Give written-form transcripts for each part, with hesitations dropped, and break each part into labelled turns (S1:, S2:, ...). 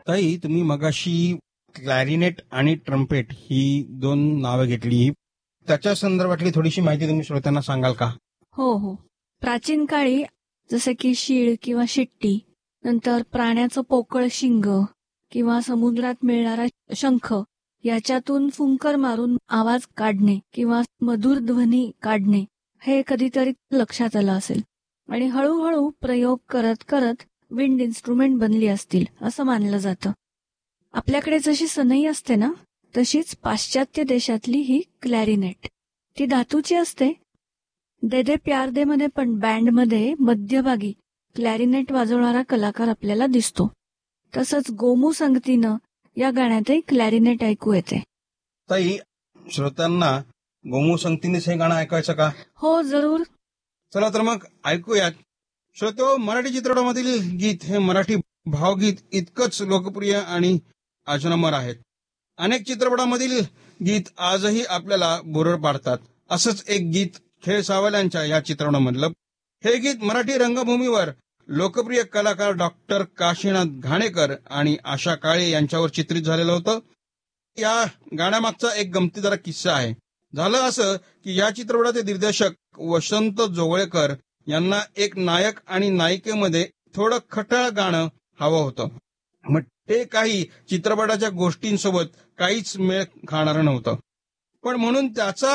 S1: ताई, तुम्ही मगाशी क्लॅरिनेट आणि ट्रम्पेट ही दोन नावं घेतली. त्याच्या संदर्भातली थोडीशी माहिती तुम्ही श्रोत्यांना सांगाल का?
S2: हो हो. प्राचीन काळी जसे की शीळ किंवा शिट्टी, नंतर प्राण्याचं पोकळ शिंग किंवा समुद्रात मिळणारा शंख याच्यातून फुंकर मारून आवाज काढणे किंवा मधुर ध्वनी काढणे हे कधीतरी लक्षात आलं असेल आणि हळूहळू प्रयोग करत करत विंड इन्स्ट्रुमेंट बनली असतील असं मानलं जातं. आपल्याकडे जशी सनई असते ना, तशीच पाश्चात्य देशातली ही क्लॅरिनेट. ती धातूची असते. दे दे प्यार दे मध्ये पण बँडमध्ये मध्यभागी क्लॅरिनेट वाजवणारा कलाकार आपल्याला दिसतो. तसंच गोमू संगतीनं या गाण्यातही क्लॅरिनेट ऐकू येते.
S1: ताई, श्रोत्यांना गोमू संगतीनेच हे गाणं ऐकायचं का?
S2: हो, जरूर.
S1: चला तर मग ऐकूयात. श्रोतो, मराठी चित्रपटामधील गीत हे मराठी भावगीत इतकंच लोकप्रिय आणि अजरामर आहेत. अनेक चित्रपटामधील गीत आजही आपल्याला भुरळ पाडतात. असंच एक गीत खेळ सावल्यांच्या या चित्रपटामधलं. हे गीत मराठी रंगभूमीवर लोकप्रिय कलाकार डॉक्टर काशीनाथ घाणेकर आणि आशा काळे यांच्यावर चित्रित झालेलं होतं. या गाण्यामागचा एक गमतीदार किस्सा आहे. झालं असं की या चित्रपटाचे दिग्दर्शक वसंत जोगळेकर यांना एक नायक आणि नायिकेमध्ये थोडं खट्याळ गाणं हवं होतं. मग ते काही चित्रपटाच्या गोष्टींसोबत काहीच मेळ खाणारं नव्हतं. पण म्हणून त्याचा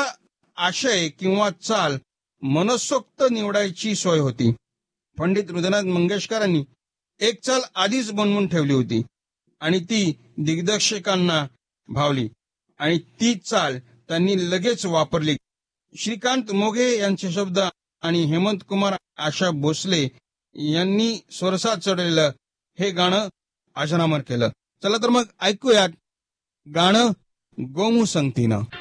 S1: आशय किंवा चाल मनसोक्त निवडायची सोय होती. पंडित हृदयनाथ मंगेशकरांनी एक चाल आधीच बनवून ठेवली होती आणि ती दिग्दर्शकांना भावली आणि ती चाल त्यांनी लगेच वापरली. श्रीकांत मोघे यांचे शब्द आणि हेमंत कुमार आशा भोसले यांनी स्वरसात चढवलेलं हे गाणं अजरामर केलं. चला तर मग ऐकूयात गाणं गोमू संगतीनं.